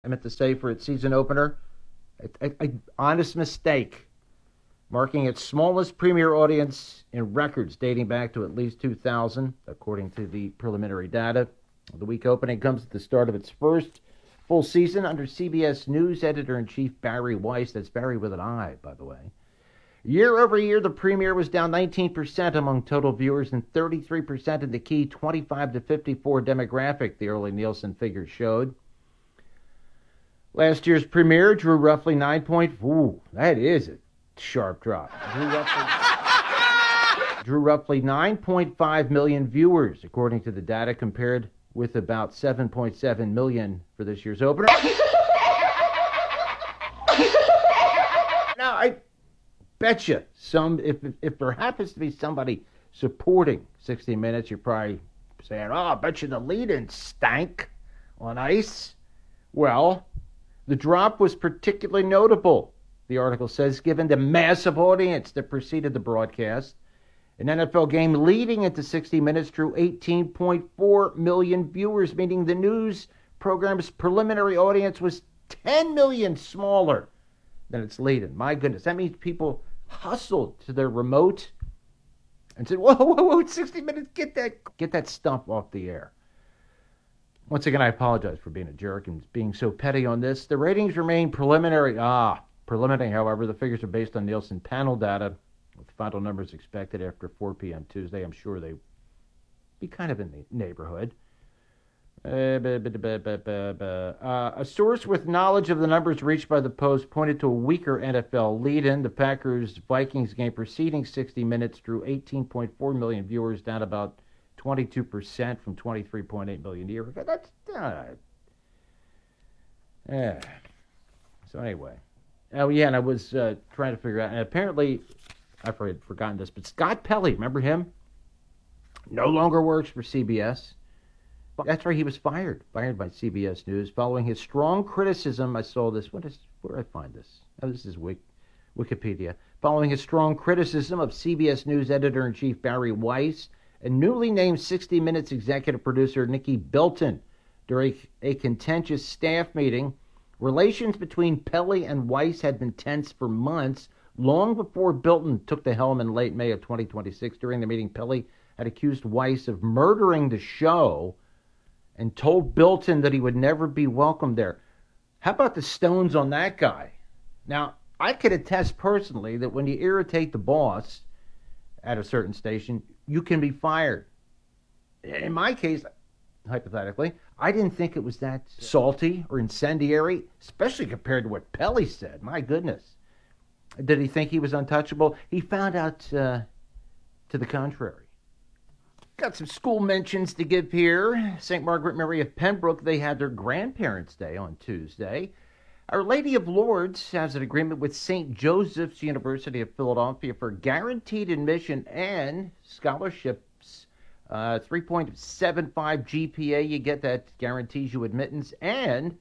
I meant to say for its season opener. A honest mistake, marking its smallest premiere audience in records dating back to at least 2000, according to the preliminary data. The week opening comes at the start of its first full season under CBS News editor-in-chief Barry Weiss. That's Barry with an I, by the way. Year over year, the premiere was down 19% among total viewers and 33% in the key 25 to 54 demographic, the early Nielsen figures showed. Last year's premiere drew roughly 9 point... Ooh, that is a sharp drop. Drew roughly 9.5 million viewers, according to the data, compared with about 7.7 million for this year's opener. Now, I bet you if there happens to be somebody supporting 60 Minutes, you're probably saying, oh, I bet you the lead-in stank on ice. Well, the drop was particularly notable, the article says, given the massive audience that preceded the broadcast. An NFL game leading into 60 Minutes drew 18.4 million viewers, meaning the news program's preliminary audience was 10 million smaller than its lead-in. My goodness, that means people hustled to their remote and said, whoa, 60 Minutes, get that stump off the air. Once again, I apologize for being a jerk and being so petty on this. The ratings remain preliminary. Preliminary, however, the figures are based on Nielsen panel data, with final numbers expected after 4 p.m. Tuesday. I'm sure they'll be kind of in the neighborhood. A source with knowledge of the numbers reached by the Post pointed to a weaker NFL lead-in. The Packers-Vikings game preceding 60 Minutes drew 18.4 million viewers, down about 22% from 23.8 million a year ago. That's So anyway. Oh, yeah, and I was trying to figure out, and apparently, I've forgotten this, but Scott Pelley, remember him? No longer works for CBS. That's right, he was fired by CBS News following his strong criticism. I saw this. Where did I find this? Oh, this is Wikipedia. Following his strong criticism of CBS News editor-in-chief Barry Weiss and newly named 60 Minutes executive producer Nikki Bilton during a contentious staff meeting. Relations between Pelley and Weiss had been tense for months, long before Bilton took the helm in late May of 2026. During the meeting, Pelley had accused Weiss of murdering the show and told Bilton that he would never be welcome there. How about the stones on that guy? Now, I could attest personally that when you irritate the boss at a certain station, you can be fired. In my case, hypothetically, I didn't think it was that salty or incendiary, especially compared to what Pelley said. My goodness. Did he think he was untouchable? He found out to the contrary. Got some school mentions to give here. St. Margaret Mary of Pembroke, they had their Grandparents' Day on Tuesday. Our Lady of Lourdes has an agreement with St. Joseph's University of Philadelphia for guaranteed admission and scholarships. 3.75 GPA, you get that, guarantees you admittance, and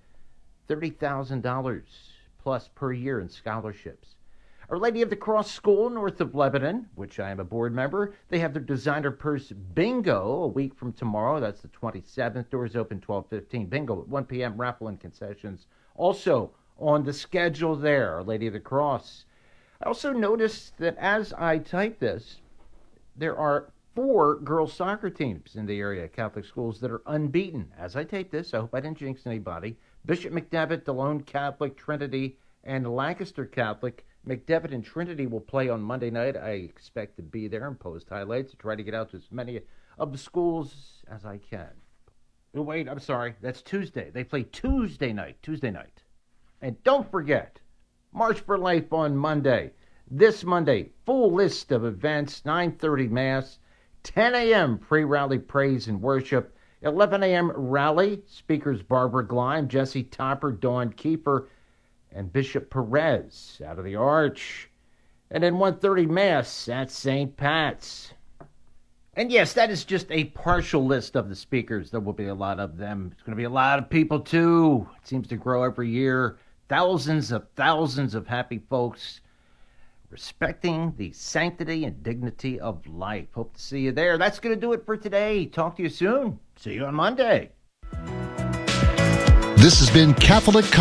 $30,000 plus per year in scholarships. Our Lady of the Cross School, north of Lebanon, which I am a board member, they have their designer purse bingo a week from tomorrow. That's the 27th. Doors open 12:15. Bingo at 1 p.m. Raffle and concessions also on the schedule there. Our Lady of the Cross. I also noticed that as I type this, there are 4 girls soccer teams in the area, Catholic schools, that are unbeaten. As I tape this, I hope I didn't jinx anybody. Bishop McDevitt, Delone Catholic, Trinity, and Lancaster Catholic. McDevitt and Trinity will play on Monday night. I expect to be there and post highlights to try to get out to as many of the schools as I can. Oh, wait, I'm sorry. That's Tuesday. They play Tuesday night. And don't forget, March for Life on Monday. This Monday, full list of events, 9:30 Mass, 10 a.m. pre-rally praise and worship, 11 a.m. rally, speakers Barbara Gleim, Jesse Topper, Dawn Kiefer, and Bishop Perez out of the Arch. And then 1:30 Mass at St. Pat's. And yes, that is just a partial list of the speakers. There will be a lot of them. It's going to be a lot of people, too. It seems to grow every year. Thousands of happy folks respecting the sanctity and dignity of life. Hope to see you there. That's going to do it for today. Talk to you soon. See you on Monday. This has been Catholic